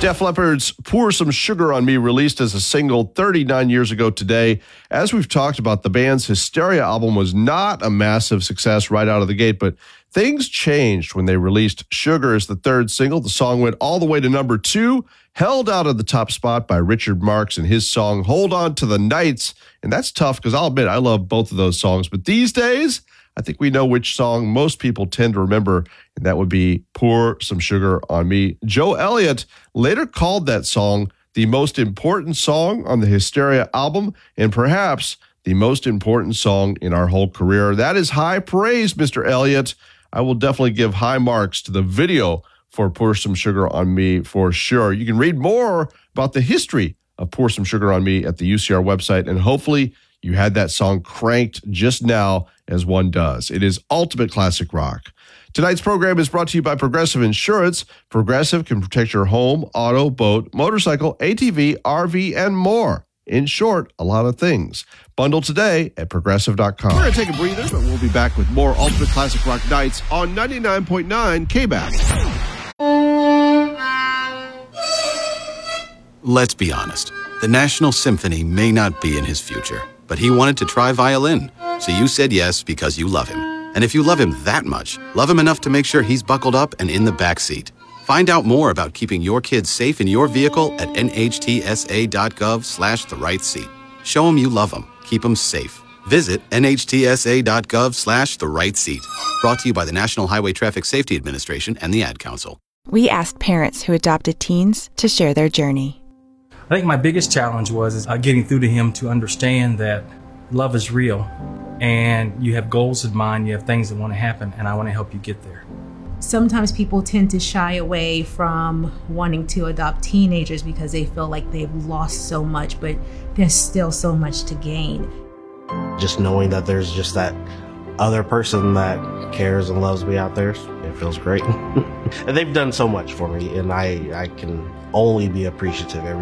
Def Leppard's Pour Some Sugar on Me, released as a single 39 years ago today. As we've talked about, the band's Hysteria album was not a massive success right out of the gate, but things changed when they released Sugar as the third single. The song went all the way to number 2, held out of the top spot by Richard Marx and his song Hold On to the Nights. And that's tough because I'll admit I love both of those songs, but these days I think we know which song most people tend to remember, and that would be Pour Some Sugar on Me. Joe Elliott later called that song the most important song on the Hysteria album, and perhaps the most important song in our whole career. That is high praise, Mr. Elliott. I will definitely give high marks to the video for Pour Some Sugar on Me for sure. You can read more about the history of Pour Some Sugar on Me at the UCR website, and hopefully you had that song cranked just now, as one does. It is ultimate classic rock. Tonight's program is brought to you by Progressive Insurance. Progressive can protect your home, auto, boat, motorcycle, ATV, RV, and more. In short, a lot of things. Bundle today at Progressive.com. We're going to take a breather, but we'll be back with more Ultimate Classic Rock Nights on 99.9 KBAS. Let's be honest. The National Symphony may not be in his future, but he wanted to try violin. So you said yes because you love him. And if you love him that much, love him enough to make sure he's buckled up and in the back seat. Find out more about keeping your kids safe in your vehicle at nhtsa.gov/the-right-seat. Show him you love him. Keep him safe. Visit nhtsa.gov/the-right-seat. Brought to you by the National Highway Traffic Safety Administration and the Ad Council. We asked parents who adopted teens to share their journey. I think my biggest challenge was getting through to him to understand that love is real and you have goals in mind, you have things that want to happen, and I want to help you get there. Sometimes people tend to shy away from wanting to adopt teenagers because they feel like they've lost so much, but there's still so much to gain. Just knowing that there's just that other person that cares and loves me out there, it feels great. And they've done so much for me, and I can only be appreciative every